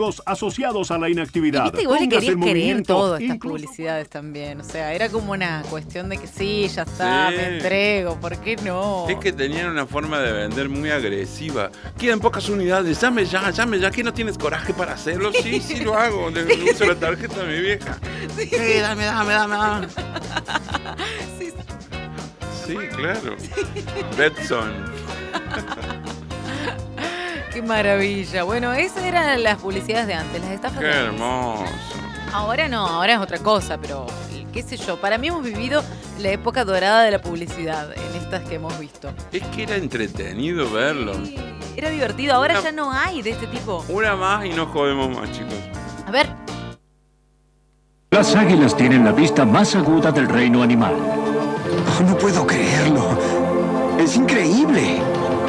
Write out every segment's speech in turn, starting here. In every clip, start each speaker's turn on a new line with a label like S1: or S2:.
S1: asociados a la inactividad.
S2: Viste que vos le
S1: Póngase
S2: querías
S1: en
S2: querer
S1: movimiento,
S2: todo estas
S1: incluso
S2: publicidades también. O sea, era como una cuestión de que sí, ya está,
S3: Sí.
S2: me entrego, ¿por qué no?
S3: Es que tenían una forma de vender muy agresiva. Quedan pocas unidades, llame ya, ¿que no tienes coraje para hacerlo? Sí, lo hago. Le uso la tarjeta a mi vieja. Sí, dame.
S2: Sí,
S3: Sí, claro. Betson.
S2: qué maravilla. Bueno, esas eran las publicidades de antes, las estafas
S3: Qué
S2: de antes.
S3: hermoso.
S2: Ahora no, ahora es otra cosa, pero qué sé yo. Para mí hemos vivido la época dorada de la publicidad en estas que hemos visto.
S3: Es que era entretenido verlo.
S2: Sí, era divertido, ahora
S3: Una-
S2: ya no hay de este tipo.
S3: Una más y no jodemos más, chicos.
S2: A ver,
S4: Las águilas tienen la vista más aguda del reino animal.
S5: Oh, no puedo creerlo. Es increíble.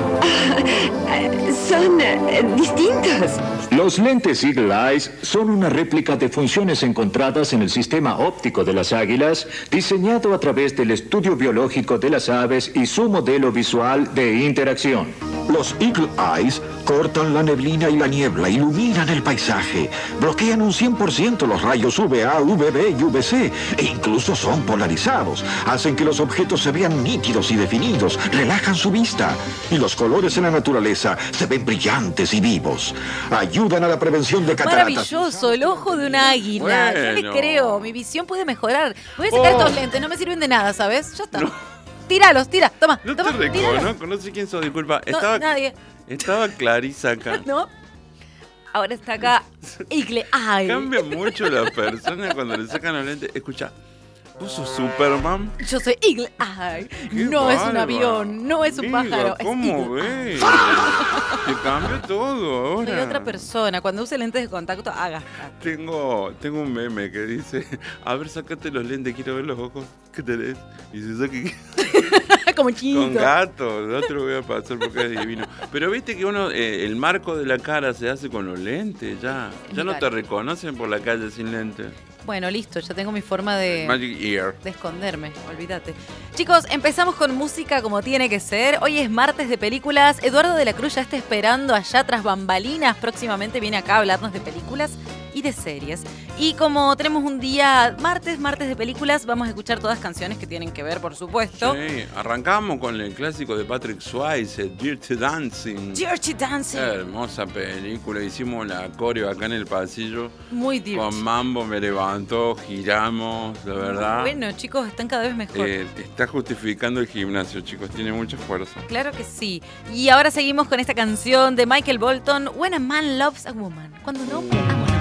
S6: Son distintos.
S4: Los lentes Eagle Eyes son una réplica de funciones encontradas en el sistema óptico de las águilas, diseñado a través del estudio biológico de las aves y su modelo visual de interacción.
S5: Los Eagle Eyes cortan la neblina y la niebla, iluminan el paisaje, bloquean un 100% los rayos UVA, UVB y UVC, e incluso son polarizados. Hacen que los objetos se vean nítidos y definidos, relajan su vista, y los colores en la naturaleza se ven brillantes y vivos. Ayudan a la prevención de cataratas.
S2: maravilloso, el ojo de un águila. Yo le
S3: Bueno.
S2: creo, mi visión puede mejorar. Voy a sacar
S3: Oh.
S2: estos lentes, no me sirven de nada, ¿sabes? Ya está. Tíralos, toma,
S3: No
S2: toma,
S3: te
S2: tíralos.
S3: reconozco, no sé quién sos, disculpa.
S2: No, nadie,
S3: Estaba Clarisa acá.
S2: ¿no? Ahora está acá Eagle Eye.
S3: Cambia mucho la persona cuando le sacan los lentes. Escucha, ¿vos sos Superman?
S2: Yo soy Eagle Eye.
S3: Qué
S2: No es un
S3: bárbaro.
S2: avión, no es un
S3: Diga,
S2: pájaro. Es
S3: ¿cómo
S2: Eagle Eye.
S3: ves? Te cambió todo ahora.
S2: Soy otra persona. Cuando use lentes de contacto, haga.
S3: Tengo un meme que dice, a ver, sacate los lentes, quiero ver los ojos que tenés. Y se saque
S2: Como
S3: con
S2: chiquito.
S3: gato, no te lo voy a pasar porque es divino. Pero viste que uno, el marco de la cara se hace con los lentes, ya. Ya no te reconocen por la calle sin lentes.
S2: Bueno, listo, ya tengo mi forma de
S3: Magic Ear.
S2: esconderme, olvídate. Chicos, empezamos con música como tiene que ser. Hoy es martes de películas. Eduardo de la Cruz ya está esperando allá tras bambalinas. Próximamente viene acá a hablarnos de películas y de series. Y como tenemos un día martes de películas, vamos a escuchar todas canciones que tienen que ver, por supuesto.
S3: Sí, arrancamos con el clásico de Patrick Swayze, Dirty Dancing.
S2: Dirty Dancing.
S3: Hermosa película, hicimos la coreo acá en el pasillo.
S2: Muy dirty.
S3: Con Mambo me levantó, giramos, la verdad.
S2: Bueno, chicos, están cada vez mejor.
S3: Está justificando el gimnasio, chicos, tiene mucha fuerza.
S2: Claro que sí. Y ahora seguimos con esta canción de Michael Bolton, When a Man Loves a Woman. Cuando no, amo a una mujer.